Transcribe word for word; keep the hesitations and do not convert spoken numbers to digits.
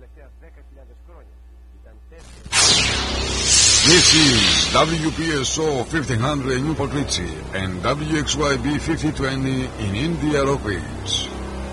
τελευταία δέκα χιλιάδες χρόνια. Ήταν τέσσερις. This is W P S O fifteen hundred in Newport Richie and W X Y B fifty twenty in India Rock Ridge.